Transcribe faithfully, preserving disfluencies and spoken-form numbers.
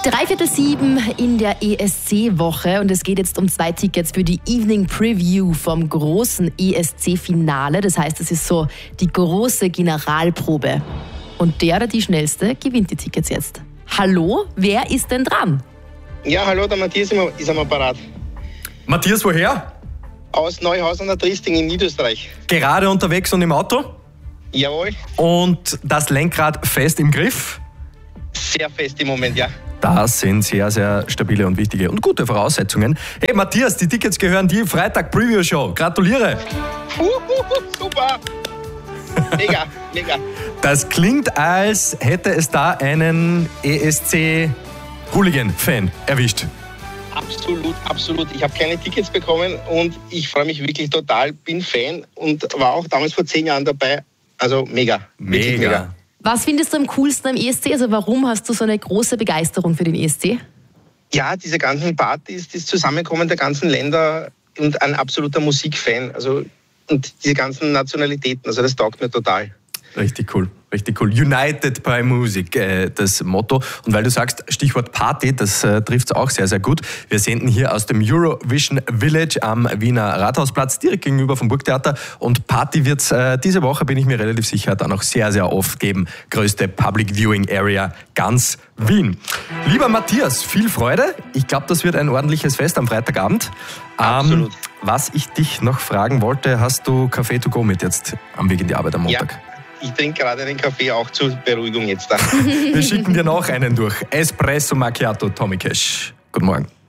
Dreiviertel sieben in der E S C-Woche und es geht jetzt um zwei Tickets für die Evening Preview vom großen E S C-Finale. Das heißt, es ist so die große Generalprobe. Und der oder die Schnellste gewinnt die Tickets jetzt. Hallo, wer ist denn dran? Ja, hallo, der Matthias ist am Apparat. Matthias, woher? Aus Neuhaus an der Tristing in Niederösterreich. Gerade unterwegs und im Auto? Jawohl. Und das Lenkrad fest im Griff? Sehr fest im Moment, ja. Das sind sehr, sehr stabile und wichtige und gute Voraussetzungen. Hey Matthias, die Tickets gehören dir. Freitag Preview-Show. Gratuliere. Uhuhu, super. Mega, mega. Das klingt, als hätte es da einen E S C-Hooligan-Fan erwischt. Absolut, absolut. Ich habe keine Tickets bekommen und ich freue mich wirklich total. Bin Fan und war auch damals vor zehn Jahren dabei. Also mega. Mega. mega. Was findest du am coolsten am E S C? Also warum hast du so eine große Begeisterung für den E S C? Ja, diese ganzen Partys, das Zusammenkommen der ganzen Länder und ein absoluter Musikfan. Also, und diese ganzen Nationalitäten, also das taugt mir total. Richtig cool, richtig cool. United by Music, äh, das Motto. Und weil du sagst, Stichwort Party, das äh, trifft es auch sehr, sehr gut. Wir senden hier aus dem Eurovision Village am Wiener Rathausplatz, direkt gegenüber vom Burgtheater. Und Party wird es äh, diese Woche, bin ich mir relativ sicher, dann auch sehr, sehr oft geben. Größte Public Viewing Area ganz Wien. Lieber Matthias, viel Freude. Ich glaube, das wird ein ordentliches Fest am Freitagabend. Absolut. Ähm, was ich dich noch fragen wollte, hast du Kaffee to go mit jetzt am Weg in die Arbeit am Montag? Ja. Ich trinke gerade den Kaffee auch zur Beruhigung jetzt da. Wir schicken dir noch einen durch. Espresso Macchiato, Tommy Cash. Guten Morgen.